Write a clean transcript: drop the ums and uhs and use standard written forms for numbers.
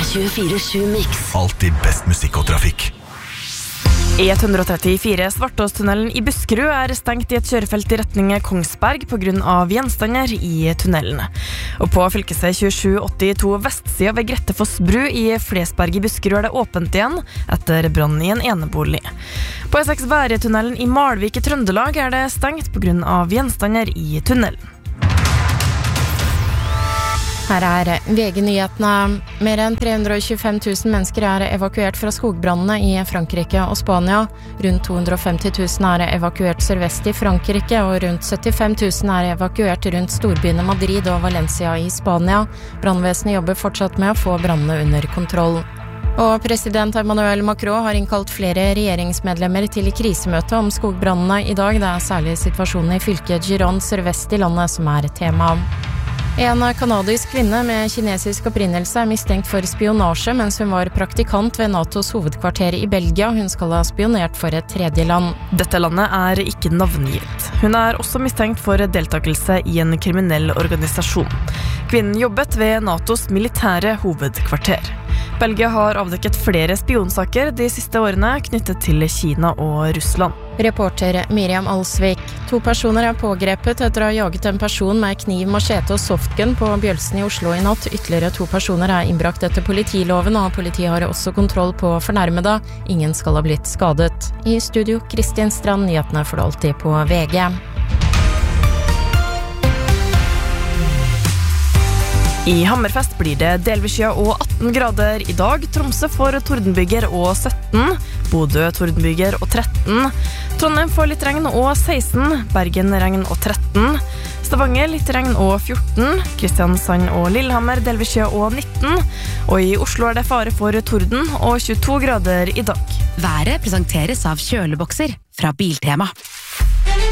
24/7 Mix. Alltid best musikk og trafikk. E134 Svartåstunnelen i Buskerud er stengt i et kjørefelt i retning Kongsberg på grunn av gjenstander i tunnelen. Og på fylkesvei 2782 vestsida ved Grettefoss bru i Flesberg i Buskerud er det åpent igjen etter brann i en enebolig. På E6 Væretunnelen i Malvik i Trøndelag er det stengt på grunn av gjenstander i tunnelen. Her er VG-nyhetene. Mer enn 325 000 mennesker er evakuert fra skogbrannene i Frankrike og Spania. Rundt 250 000 er evakuert sørvest i Frankrike, og rundt 75 000 er evakuert rundt storbyene Madrid og Valencia i Spania. Brannvesenet jobber fortsatt med å få brannene under kontroll. Og president Emmanuel Macron har innkalt flere regjeringsmedlemmer til krisemøte om skogbrannene i dag. Det er særlig situasjonen i fylket Gironde sørvest i landet som er tema. En kanadisk kvinne med kinesisk opprinnelse er mistenkt for spionasje mens hun var praktikant ved NATOs hovedkvarter i Belgia. Hun skal ha spionert for et tredje land. Dette landet er ikke navngitt. Hun er også mistenkt for deltakelse i en kriminell organisasjon. Kvinnen jobbet ved NATOs militære hovedkvarter. Belgia har avdekket flere spionsaker de siste årene knyttet til Kina og Russland. Reporter Miriam Alsvik. 2 personer er pågrepet etter å ha jaget en person med kniv, machete og softgun på Bjølsen i Oslo i natt. Ytterligere 2 personer er innbrakt etter politiloven, og politiet har også kontroll på fornærmede. Ingen skal ha blitt skadet. I studio Kristin Strand, nyhetene får du alltid på VG. I Hammerfest blir det delvis skya og 18 grader i dag. Tromsø får tordenbyger og 17. Bodø tordenbyger og 13. Trondheim får litt regn og 16. Bergen regn og 13. Stavanger litt regn og 14. Kristiansand og Lillehammer delvis skya og 19. Og i Oslo er det fare for torden og 22 grader i dag. Været presenteres av kjølebokser fra Biltema.